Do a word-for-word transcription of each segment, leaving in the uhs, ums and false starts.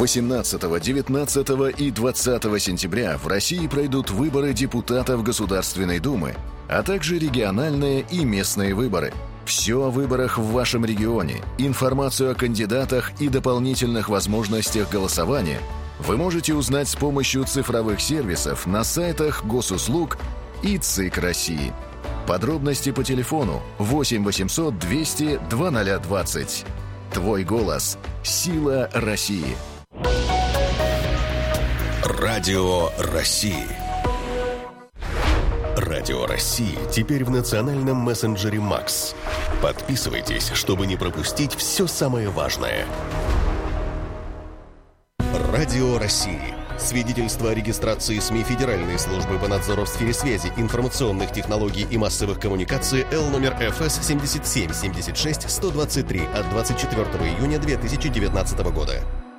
восемнадцатого, девятнадцатого и двадцатого сентября в России пройдут выборы депутатов Государственной Думы, а также региональные и местные выборы. Все о выборах в вашем регионе, информацию о кандидатах и дополнительных возможностях голосования вы можете узнать с помощью цифровых сервисов на сайтах Госуслуг и ЦИК России. Подробности по телефону восемь восемьсот двести двадцать двадцать. Твой голос – сила России. Радио России. Радио России теперь в национальном мессенджере Макс. Подписывайтесь, чтобы не пропустить все самое важное. Радио России. Свидетельство о регистрации СМИ Федеральной службы по надзору в сфере связи, информационных технологий и массовых коммуникаций Л номер эф эс семь семь семь шесть сто двадцать три от двадцать четвёртого июня две тысячи девятнадцатого года.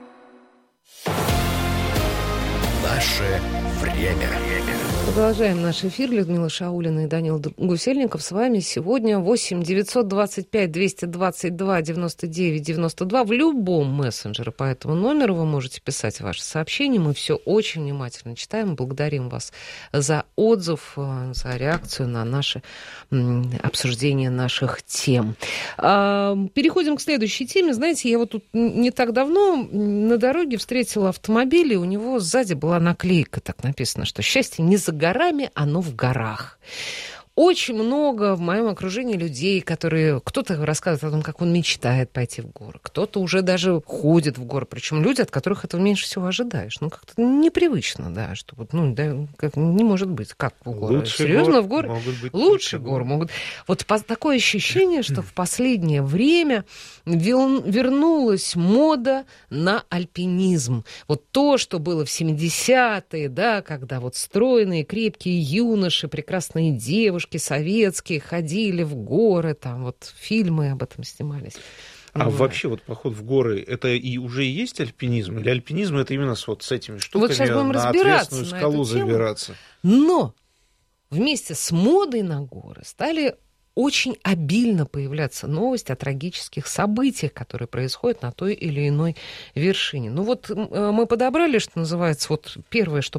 Наше время. Продолжаем наш эфир. Людмила Шаулина и Данил Гусельников с вами. Сегодня восемь девятьсот двадцать пять двести двадцать два девяносто девять девяносто два. В любом мессенджере по этому номеру вы можете писать ваши сообщения. Мы все очень внимательно читаем. Благодарим вас за отзыв, за реакцию на наше обсуждение наших тем. Переходим к следующей теме. Знаете, я вот тут не так давно на дороге встретила автомобиль, и у него сзади была наклейка, так написано, что счастье не за горами, оно в горах. Очень много в моем окружении людей, которые... Кто-то рассказывает о том, как он мечтает пойти в горы. Кто-то уже даже ходит в горы. Причем люди, от которых этого меньше всего ожидаешь. Ну, как-то непривычно, да, что вот, ну, да, как, не может быть. Как в горы? Лучше Серьезно, гор в горы? Могут быть лучше гор гор могут. Вот по, такое ощущение, что в последнее время вел, вернулась мода на альпинизм. Вот то, что было в семидесятые, да, когда вот стройные, крепкие юноши, прекрасные девушки, советские, ходили в горы, там вот фильмы об этом снимались. А вот. Вообще вот поход в горы, это и уже есть альпинизм? Или альпинизм это именно с, вот с этими штуками вот сейчас будем на разбираться ответственную на скалу эту тему. забираться? Но вместе с модой на горы стали очень обильно появляться новости о трагических событиях, которые происходят на той или иной вершине. Ну вот мы подобрали, что называется, вот первое, что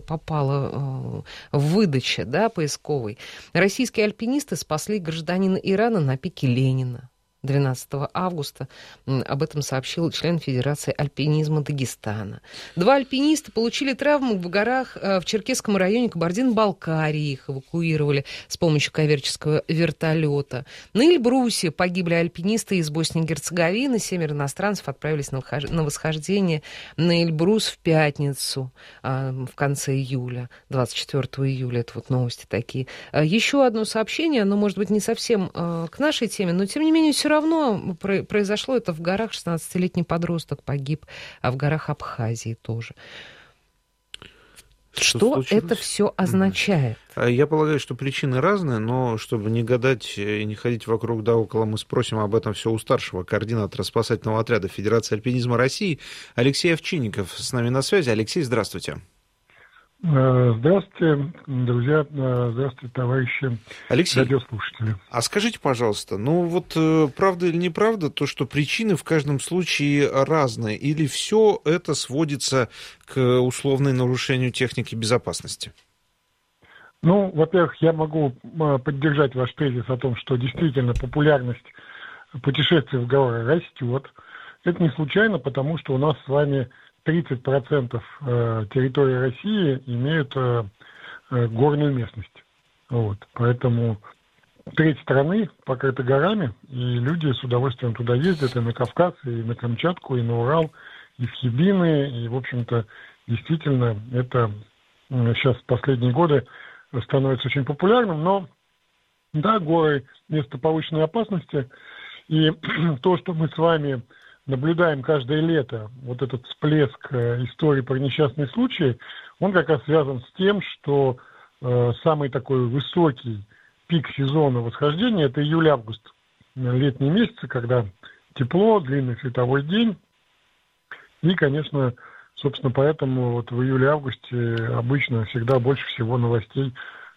попало в выдаче, да, поисковой. Российские альпинисты спасли гражданина Ирана на пике Ленина. двенадцатого августа об этом сообщил член Федерации альпинизма Дагестана. Два альпиниста получили травмы в горах в Черкесском районе Кабардино-Балкарии. Их эвакуировали с помощью коммерческого вертолета. На Эльбрусе погибли альпинисты из Боснии и Герцеговины. Семеро иностранцев отправились на восхождение на Эльбрус в пятницу в конце июля, двадцать четвёртого июля. Это вот новости такие. Еще одно сообщение, оно может быть не совсем к нашей теме, но тем не менее все равно произошло это в горах. шестнадцатилетний подросток погиб, а в горах Абхазии тоже. Что, что это все означает? Я полагаю, что причины разные, но чтобы не гадать и не ходить вокруг да около, мы спросим об этом все у старшего координатора спасательного отряда Федерации альпинизма России Алексей Овчинников с нами на связи. Алексей, здравствуйте. Здравствуйте, друзья, здравствуйте, товарищи Алексей, радиослушатели. А скажите, пожалуйста, ну вот правда или неправда то, что причины в каждом случае разные, или все это сводится к условному нарушению техники безопасности? Ну, во-первых, я могу поддержать ваш тезис о том, что действительно популярность путешествий в горы растет. Это не случайно, потому что у нас с вами тридцать процентов территории России имеют горную местность. Вот. Поэтому треть страны покрыта горами, и люди с удовольствием туда ездят и на Кавказ, и на Камчатку, и на Урал, и в Хибины. И, в общем-то, действительно, это сейчас в последние годы становится очень популярным. Но, да, горы – место повышенной опасности. И то, что мы с вами наблюдаем каждое лето, вот этот всплеск истории про несчастные случаи, он как раз связан с тем, что э, самый такой высокий пик сезона восхождения – это июль-август, летние месяцы, когда тепло, длинный световой день. И, конечно, собственно, поэтому вот в июле-августе обычно всегда больше всего новостей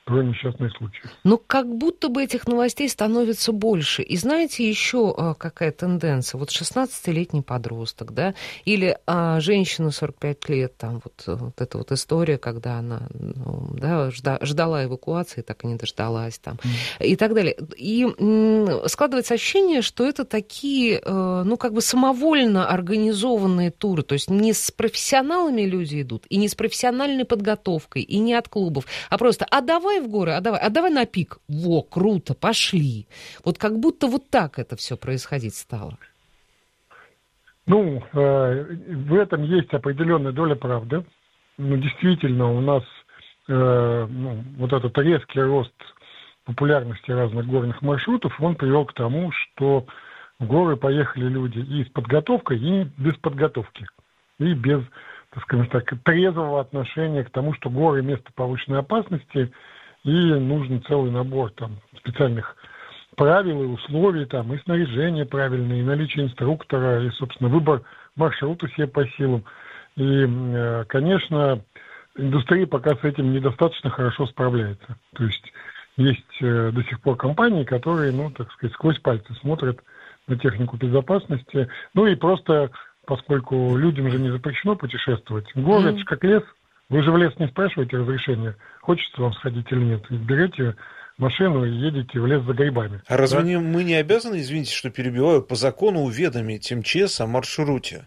про несчастные случаи. Но как будто бы этих новостей становится больше. И знаете, еще какая тенденция? Вот шестнадцатилетний подросток, да, или а, женщина сорок пять лет, там вот, вот эта вот история, когда она ну, да, жда, ждала эвакуации, так и не дождалась там, mm. и так далее. И м, складывается ощущение, что это такие, э, ну, как бы самовольно организованные туры, то есть не с профессионалами люди идут, и не с профессиональной подготовкой, и не от клубов, а просто, а давай в горы, а давай, а давай на пик. Во, круто, пошли. Вот как будто вот так это все происходить стало. Ну, э, в этом есть определенная доля правды. Ну, действительно, у нас э, ну, вот этот резкий рост популярности разных горных маршрутов, он привел к тому, что в горы поехали люди и с подготовкой, и без подготовки. И без, так скажем так, трезвого отношения к тому, что горы – место повышенной опасности, и нужен целый набор там, специальных правил и условий, там, и снаряжение правильное, и наличие инструктора, и, собственно, выбор маршрута себе по силам. И, конечно, индустрия пока с этим недостаточно хорошо справляется. То есть есть до сих пор компании, которые, ну, так сказать, сквозь пальцы смотрят на технику безопасности. Ну и просто, поскольку людям же не запрещено путешествовать, город mm-hmm. это же как лес. Вы же в лес не спрашиваете разрешения, хочется вам сходить или нет. Берете машину и едете в лес за грибами. А разве да? не, мы не обязаны, извините, что перебиваю, по закону уведомить МЧС о маршруте?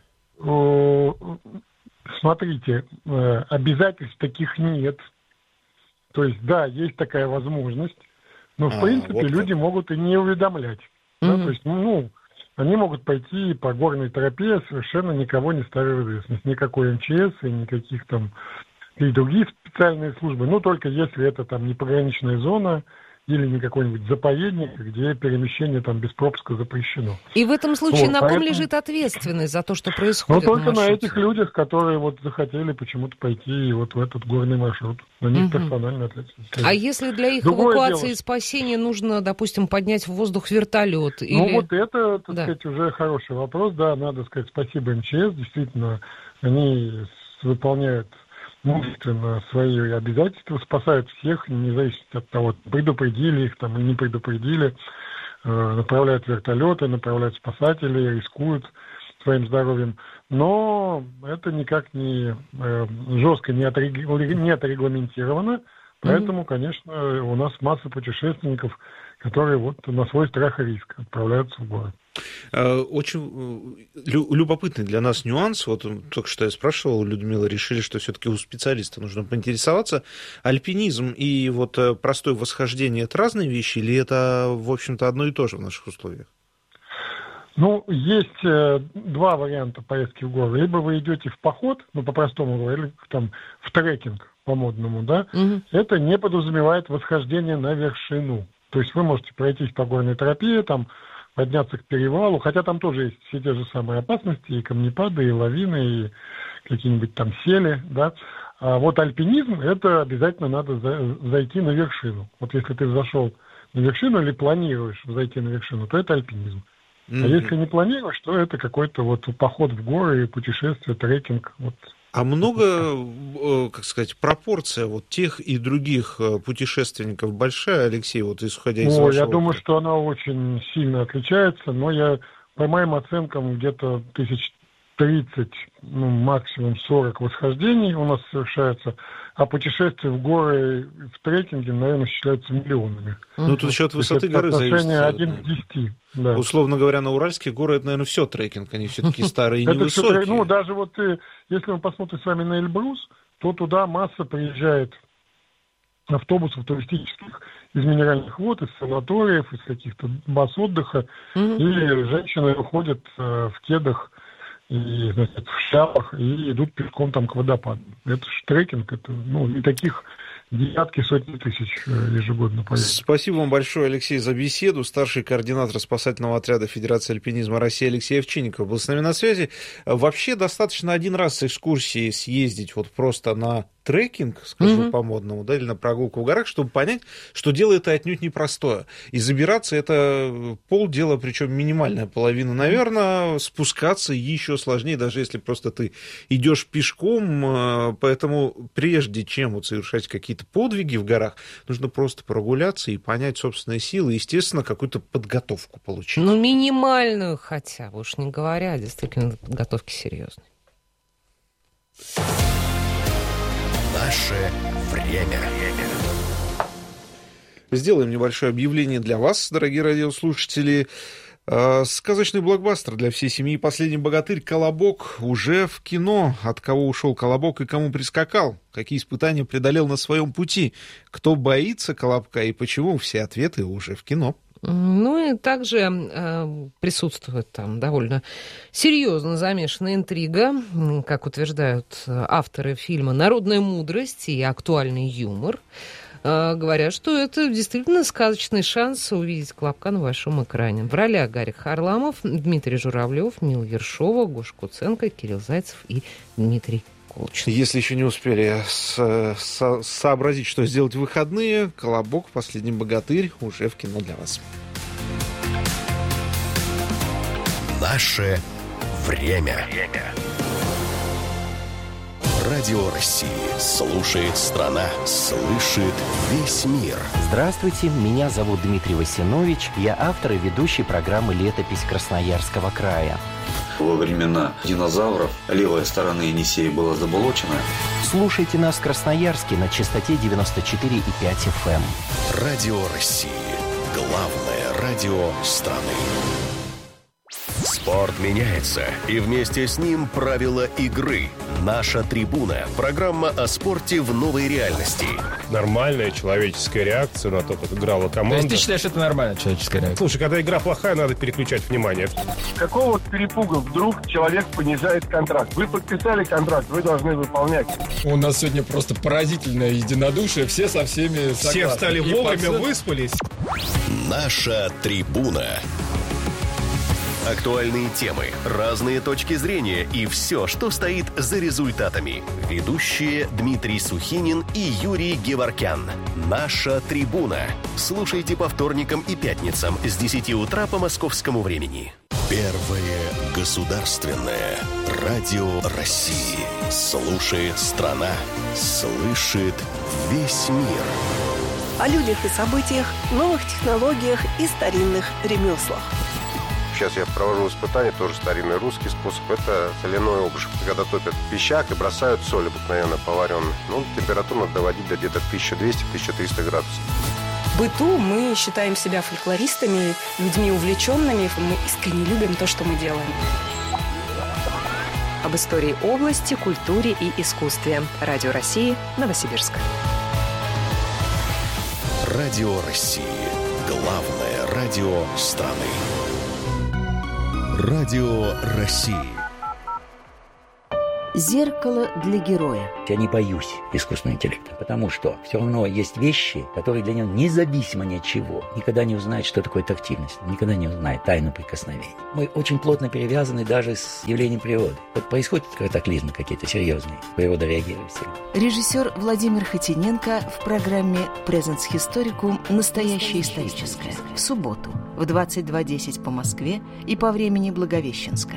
Смотрите, обязательств таких нет. То есть, да, есть такая возможность, но, в а, принципе, вот люди могут и не уведомлять. Mm-hmm. Да? То есть, ну, они могут пойти по горной тропе, совершенно никого не ставя в известность. Никакой МЧС и никаких там и другие специальные службы. Ну, только если это там не пограничная зона или не какой-нибудь заповедник, где перемещение там без пропуска запрещено. И в этом случае вот, на ком поэтому... лежит ответственность за то, что происходит? Ну, только на, на этих людях, которые вот захотели почему-то пойти вот в этот горный маршрут. На них угу. персональная ответственность. А если для их Другое эвакуации дело. И спасения нужно, допустим, поднять в воздух вертолет? Или... Ну, вот это, так да. сказать, уже хороший вопрос. Да, надо сказать спасибо МЧС. Действительно, они выполняют мужественно свои обязательства, спасают всех, независимо от того, предупредили их там или не предупредили, э, направляют вертолеты, направляют спасателей, рискуют своим здоровьем. Но это никак не э, жестко не, отрег... не отрегламентировано, поэтому, mm-hmm. конечно, у нас масса путешественников, которые вот на свой страх и риск отправляются в горы. Очень любопытный для нас нюанс. Вот только что я спрашивал, Людмила, решили, что все-таки у специалиста нужно поинтересоваться. Альпинизм и вот простое восхождение – это разные вещи, или это, в общем-то, одно и то же в наших условиях? Ну, есть э, два варианта поездки в горы. Либо вы идете в поход, ну, по-простому говоря, или там в трекинг по-модному, да. Mm-hmm. Это не подразумевает восхождение на вершину. То есть вы можете пройтись по горной тропе, там, подняться к перевалу, хотя там тоже есть все те же самые опасности, и камнепады, и лавины, и какие-нибудь там сели, да. А вот альпинизм, это обязательно надо за, зайти на вершину. Вот если ты зашел на вершину или планируешь зайти на вершину, то это альпинизм. Mm-hmm. А если не планируешь, то это какой-то вот поход в горы, путешествие, трекинг, вот. А много, как сказать, пропорция вот тех и других путешественников большая, Алексей, вот исходя из О, вашего... Я думаю, что она очень сильно отличается, но я, по моим оценкам, где-то тысяч тридцать, ну, максимум сорок восхождений у нас совершается, а путешествия в горы в трекинге, наверное, считаются миллионами. Ну, тут еще от высоты горы зависит. один к десяти. Да. Условно говоря, на Уральских горы это, наверное, все трекинг, они все-таки старые и невысокие. Ну, даже вот если мы посмотрим с вами на Эльбрус, то туда масса приезжает автобусов туристических из минеральных вод, из санаториев, из каких-то баз отдыха, mm-hmm. и женщины уходят в кедах и, значит, в шляпах и идут пешком там к водопаду. Это же трекинг, это, ну, и таких десятки, сотни тысяч ежегодно поедет. Спасибо вам большое, Алексей, за беседу. Старший координатор спасательного отряда Федерации альпинизма России Алексей Овчинников был с нами на связи. Вообще достаточно один раз с экскурсией съездить вот просто на трекинг, скажу Mm-hmm. по-модному, да, или на прогулку в горах, чтобы понять, что дело это отнюдь непростое. И забираться это полдела, причем минимальная половина, наверное, спускаться еще сложнее, даже если просто ты идешь пешком. Поэтому прежде чем вот совершать какие-то подвиги в горах, нужно просто прогуляться и понять собственные силы, и, естественно, какую-то подготовку получить. Ну, минимальную хотя бы, уж не говоря, действительно, подготовки серьезной. Наше время. Сделаем небольшое объявление для вас, дорогие радиослушатели. Сказочный блокбастер для всей семьи «Последний богатырь» «Колобок» уже в кино. От кого ушел Колобок и кому прискакал? Какие испытания преодолел на своем пути? Кто боится Колобка и почему? Все ответы уже в кино. Ну и также э, присутствует там довольно серьезно замешанная интрига, как утверждают авторы фильма, народная мудрость и актуальный юмор. Э, говорят, что это действительно сказочный шанс увидеть Колобка на большом экране. В ролях Гарик Харламов, Дмитрий Журавлев, Мила Ершова, Гоша Куценко, Кирилл Зайцев и Дмитрий Колчин. Если еще не успели со- со- сообразить, что сделать в выходные, «Колобок. Последний богатырь» уже в кино для вас. Наше время. Радио России. Слушает страна. Слышит весь мир. Здравствуйте, меня зовут Дмитрий Васинович. Я автор и ведущий программы «Летопись Красноярского края». Во времена динозавров левая сторона Енисея была заболочена. Слушайте нас в Красноярске на частоте девяносто четыре и пять эф эм. Радио России. Главное радио страны. Спорт меняется, и вместе с ним правила игры. «Наша трибуна» – программа о спорте в новой реальности. Нормальная человеческая реакция на то, как играла команда. То есть ты считаешь, это нормальная человеческая реакция? Слушай, когда игра плохая, надо переключать внимание. Какого перепуга вдруг человек понижает контракт? Вы подписали контракт, вы должны выполнять. У нас сегодня просто поразительное единодушие, все со всеми согласны. Все встали И вовремя, пацан... выспались. «Наша трибуна». Актуальные темы, разные точки зрения и все, что стоит за результатами. Ведущие Дмитрий Сухинин и Юрий Геворкян. «Наша трибуна». Слушайте по вторникам и пятницам с десяти утра по московскому времени. Первое государственное радио России. Слушает страна. Слышит весь мир. О людях и событиях, новых технологиях и старинных ремеслах. Сейчас я провожу испытание, тоже старинный русский способ. Это соляной обжиг. Когда топят пищак и бросают соль, обыкновенно поваренную. Ну, температуру надо доводить до где-то тысяча двести - тысяча триста градусов. В быту мы считаем себя фольклористами, людьми увлеченными. Мы искренне любим то, что мы делаем. Об истории области, культуре и искусстве. Радио России, Новосибирск. Радио России. Главное радио страны. Радио России. Зеркало для героя. Я не боюсь искусственного интеллекта, потому что все равно есть вещи, которые для него независимо ни от чего никогда не узнает, что такое тактильность, никогда не узнает тайну прикосновения. Мы очень плотно перевязаны даже с явлением природы. Вот происходят катаклизмы какие-то серьезные, природа реагирует сильно. Режиссер Владимир Хотиненко в программе «Presens Historicum. Настоящее историческое». В субботу в двадцать два десять по Москве и по времени Благовещенска.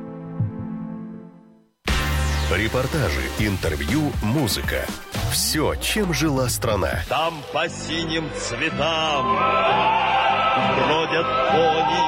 Репортажи, интервью, музыка. Все, чем жила страна. Там по синим цветам бродят кони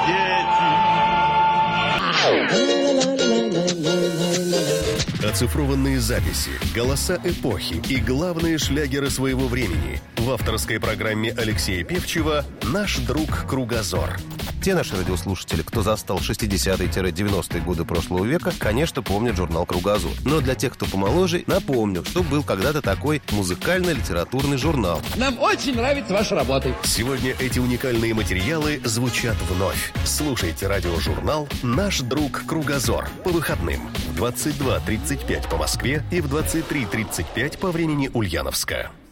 и дети. Оцифрованные записи, голоса эпохи и главные шлягеры своего времени. В авторской программе Алексея Певчева «Наш друг Кругозор». Те наши радиослушатели, кто застал шестидесятые-девяностые годы прошлого века, конечно, помнят журнал «Кругозор». Но для тех, кто помоложе, напомню, что был когда-то такой музыкально-литературный журнал. Нам очень нравится ваша работа. Сегодня эти уникальные материалы звучат вновь. Слушайте радиожурнал «Наш друг Кругозор» по выходным в двадцать два тридцать пять по Москве и в двадцать три тридцать пять по времени Ульяновска.